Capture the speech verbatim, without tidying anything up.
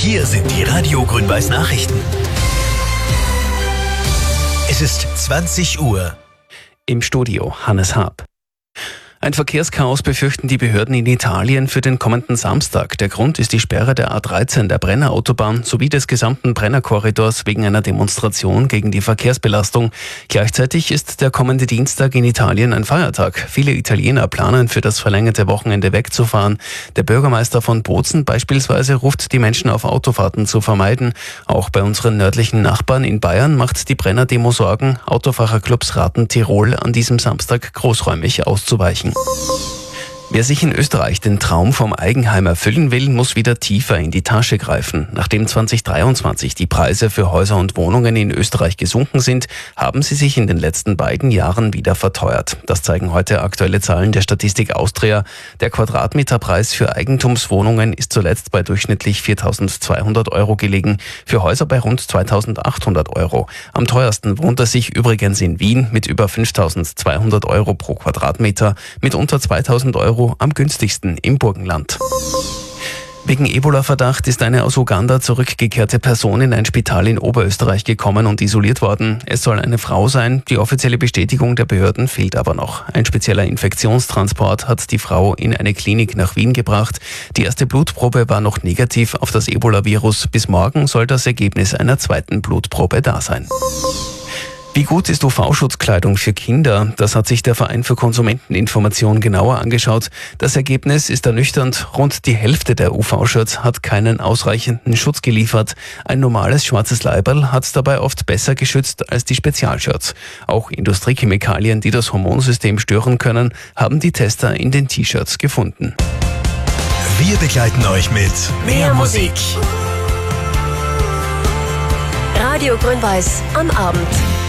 hier sind die Radio Grün-Weiß Nachrichten. Es ist zwanzig Uhr. Im Studio Hannes Haab. Ein Verkehrschaos befürchten die Behörden in Italien für den kommenden Samstag. Der Grund ist die Sperre der A dreizehn der Brenner-Autobahn sowie des gesamten Brenner-Korridors wegen einer Demonstration gegen die Verkehrsbelastung. Gleichzeitig ist der kommende Dienstag in Italien ein Feiertag. Viele Italiener planen, für das verlängerte Wochenende wegzufahren. Der Bürgermeister von Bozen beispielsweise ruft die Menschen auf, Autofahrten zu vermeiden. Auch bei unseren nördlichen Nachbarn in Bayern macht die Brenner-Demo Sorgen. Autofahrerclubs raten Tirol, an diesem Samstag großräumig auszuweichen. Wer sich in Österreich den Traum vom Eigenheim erfüllen will, muss wieder tiefer in die Tasche greifen. Nachdem zwanzig dreiundzwanzig die Preise für Häuser und Wohnungen in Österreich gesunken sind, haben sie sich in den letzten beiden Jahren wieder verteuert. Das zeigen heute aktuelle Zahlen der Statistik Austria. Der Quadratmeterpreis für Eigentumswohnungen ist zuletzt bei durchschnittlich viertausendzweihundert Euro gelegen, für Häuser bei rund zweitausendachthundert Euro. Am teuersten wohnt er sich übrigens in Wien mit über fünftausendzweihundert Euro pro Quadratmeter, mit unter zweitausend Euro am günstigsten im Burgenland. Wegen Ebola-Verdacht ist eine aus Uganda zurückgekehrte Person in ein Spital in Oberösterreich gekommen und isoliert worden. Es soll eine Frau sein, die offizielle Bestätigung der Behörden fehlt aber noch. Ein spezieller Infektionstransport hat die Frau in eine Klinik nach Wien gebracht. Die erste Blutprobe war noch negativ auf das Ebola-Virus. Bis morgen soll das Ergebnis einer zweiten Blutprobe da sein. Wie gut ist U V-Schutzkleidung für Kinder? Das hat sich der Verein für Konsumenteninformation genauer angeschaut. Das Ergebnis ist ernüchternd. Rund die Hälfte der U V-Shirts hat keinen ausreichenden Schutz geliefert. Ein normales schwarzes Leiberl hat dabei oft besser geschützt als die Spezialshirts. Auch Industriechemikalien, die das Hormonsystem stören können, haben die Tester in den T-Shirts gefunden. Wir begleiten euch mit mehr Musik. Radio Grün-Weiß am Abend.